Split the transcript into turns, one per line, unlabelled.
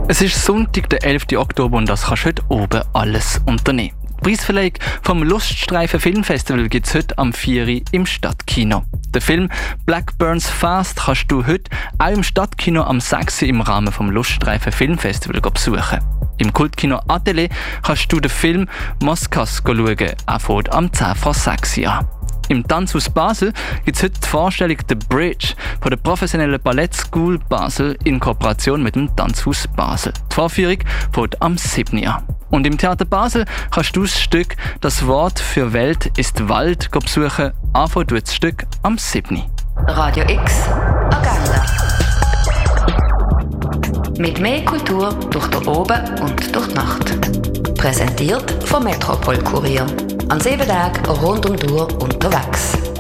Es ist Sonntag, der 11. Oktober und das kannst du heute oben alles unternehmen. Die Preisverleihung vom Luststreifen Filmfestival gibt es heute am 4 Uhr im Stadtkino. Den Film Blackburns Fast kannst du heute auch im Stadtkino am 6 Uhr im Rahmen vom Luststreifen Filmfestival besuchen. Im Kultkino Atelier kannst du den Film Moskas schauen, er fängt am 10 vor 6 Uhr an. Im Tanzhaus Basel gibt es heute die Vorstellung «The Bridge» von der professionellen Ballet School Basel in Kooperation mit dem Tanzhaus Basel. Die Vorführung fängt am 7. Uhr an. Und im Theater Basel kannst du das Stück «Das Wort für Welt ist Wald» besuchen. Anfangen tut das Stück am 7. Uhr.
Radio X Agenda. Mit mehr Kultur durch den Oben und durch die Nacht. Präsentiert vom Metropol Kurier. An 7 Tagen rund um die Uhr unterwegs.